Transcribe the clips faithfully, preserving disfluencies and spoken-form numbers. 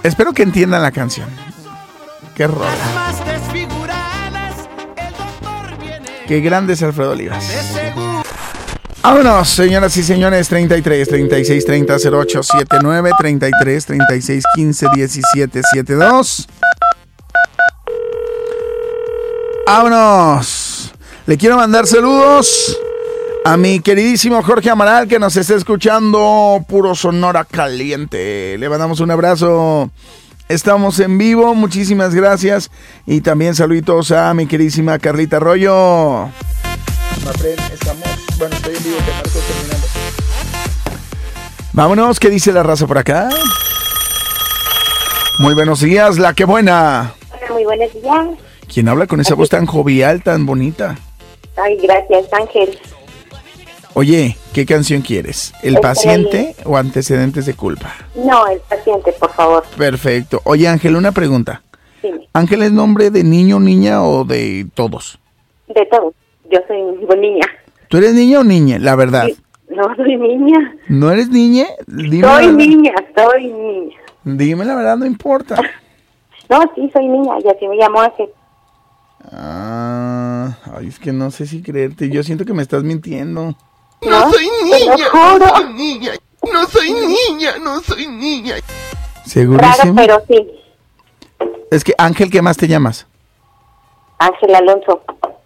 Espero que entiendan la canción. Qué rola. Qué grande es Alfredo Olivas. Vámonos, señoras y señores. Treinta y tres, treinta y seis, treinta, cero ocho, setenta y nueve, treinta y tres, treinta y seis, quince, diecisiete, setenta y dos. Vámonos. Le quiero mandar saludos a mi queridísimo Jorge Amaral, que nos está escuchando puro Sonora Caliente. Le mandamos un abrazo. Estamos en vivo, muchísimas gracias. Y también saluditos a mi queridísima Carlita Arroyo. Estamos, bueno, estoy en vivo, te marco terminando. Vámonos, ¿qué dice la raza por acá? Muy buenos días, la que buena. Muy buenos días. ¿Quién habla con esa voz tan jovial, tan bonita? Ay, gracias, Ángel. Oye, ¿qué canción quieres? ¿El paciente o Antecedentes de culpa? No, El paciente, por favor. Perfecto. Oye, Ángel, una pregunta. Sí. ¿Ángel es nombre de niño, niña o de todos? De todos. Yo soy niña. ¿Tú eres niña o niña? La verdad. Sí. No, soy niña. ¿No eres niña? Dime soy niña, soy niña. Dime la verdad, no importa. No, sí, soy niña, y así me llamo Ángel. Ah, ay, es que no sé si creerte. Yo siento que me estás mintiendo. No, no soy niña, no soy niña, no soy niña, no soy niña. ¿Segurísimo? Raro, pero sí. Es que, Ángel, ¿qué más te llamas? Ángel Alonso.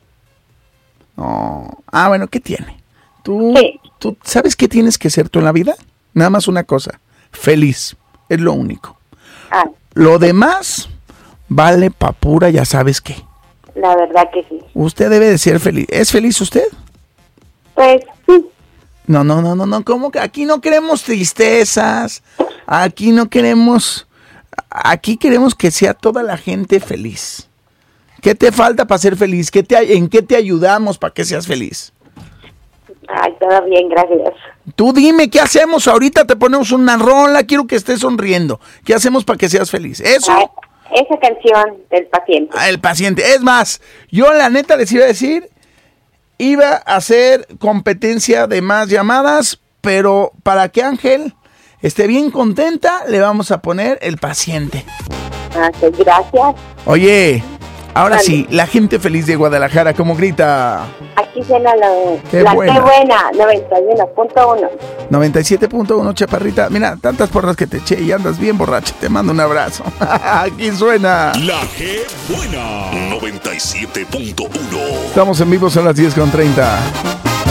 No. Ah, bueno, ¿qué tiene? ¿Tú, sí. ¿Tú sabes qué tienes que ser tú en la vida? Nada más una cosa. Feliz. Es lo único. Ah. Lo demás vale pa' pura, ya sabes qué. La verdad que sí. Usted debe de ser feliz. ¿Es feliz usted? Pues sí. No, no, no, no, no. ¿Cómo que aquí no queremos tristezas? Aquí no queremos... Aquí queremos que sea toda la gente feliz. ¿Qué te falta para ser feliz? ¿Qué te, ¿En qué te ayudamos para que seas feliz? Ay, todo bien, gracias. Tú dime, ¿qué hacemos? Ahorita te ponemos una rola, quiero que estés sonriendo. ¿Qué hacemos para que seas feliz? ¿Eso? Ay, esa canción del paciente. Ah, el paciente. Es más, yo la neta les iba a decir, iba a hacer competencia de más llamadas, pero para que Ángel esté bien contenta, le vamos a poner el paciente. Ah, sí, gracias. Oye, ahora Vale. sí, la gente feliz de Guadalajara, ¿cómo grita? Aquí suena la, Qué la buena. Qué buena, noventa y uno punto uno. noventa y siete punto uno, chaparrita. Mira, tantas porras que te eché y andas bien borracha. Te mando un abrazo. Aquí suena La que buena. noventa y siete punto uno. Estamos en vivo, son las diez con treinta.